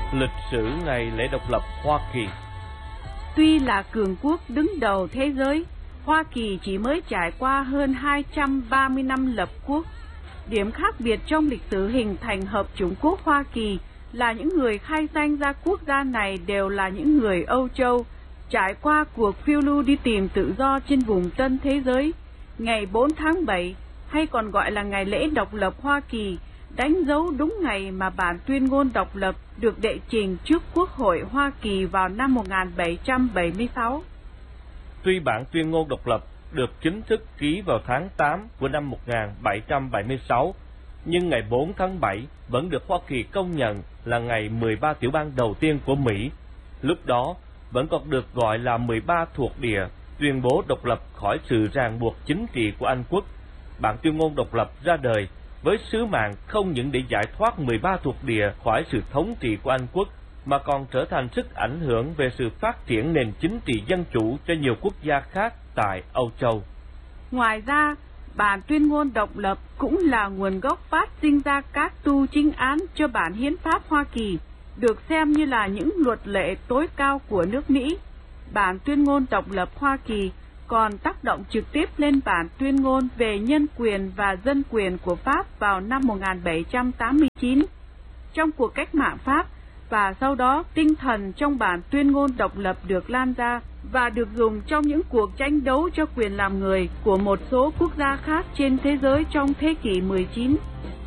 Lịch sử ngày lễ độc lập Hoa Kỳ. Tuy là cường quốc đứng đầu thế giới, Hoa Kỳ chỉ mới trải qua hơn 230 năm lập quốc. Điểm khác biệt trong lịch sử hình thành Hợp chủng quốc Hoa Kỳ là những người khai danh ra quốc gia này đều là những người Âu Châu, trải qua cuộc phiêu lưu đi tìm tự do trên vùng Tân thế giới. Ngày 4 tháng 7, hay còn gọi là ngày lễ độc lập Hoa Kỳ, đánh dấu đúng ngày mà bản tuyên ngôn độc lập được đệ trình trước Quốc hội Hoa Kỳ vào năm 1776. Tuy bản tuyên ngôn độc lập được chính thức ký vào tháng 8 của năm 1776, nhưng ngày 4 tháng 7 vẫn được Hoa Kỳ công nhận là ngày 13 tiểu bang đầu tiên của Mỹ. Lúc đó vẫn còn được gọi là 13 thuộc địa, tuyên bố độc lập khỏi sự ràng buộc chính trị của Anh quốc. Bản tuyên ngôn độc lập ra đời với sứ mạng không những để giải thoát 13 thuộc địa khỏi sự thống trị của Anh quốc, mà còn trở thành sức ảnh hưởng về sự phát triển nền chính trị dân chủ cho nhiều quốc gia khác tại Âu Châu. Ngoài ra, bản tuyên ngôn độc lập cũng là nguồn gốc phát sinh ra các tu chính án cho bản hiến pháp Hoa Kỳ, được xem như là những luật lệ tối cao của nước Mỹ. Bản tuyên ngôn độc lập Hoa Kỳ còn tác động trực tiếp lên bản tuyên ngôn về nhân quyền và dân quyền của Pháp vào năm 1789. Trong cuộc cách mạng Pháp, và sau đó tinh thần trong bản tuyên ngôn độc lập được lan ra và được dùng trong những cuộc tranh đấu cho quyền làm người của một số quốc gia khác trên thế giới trong thế kỷ 19.